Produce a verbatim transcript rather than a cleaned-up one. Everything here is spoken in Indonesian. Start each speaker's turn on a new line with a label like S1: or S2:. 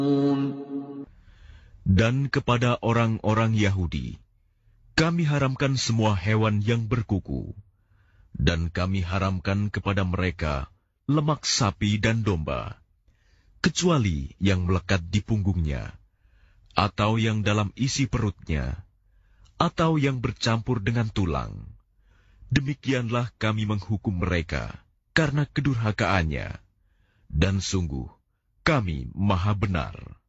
S1: Dan kepada orang-orang Yahudi, kami haramkan semua hewan yang berkuku, dan kami haramkan kepada mereka lemak sapi dan domba, kecuali yang melekat di punggungnya, atau yang dalam isi perutnya, atau yang bercampur dengan tulang. Demikianlah kami menghukum mereka karena kedurhakaannya, dan sungguh kami Maha Benar.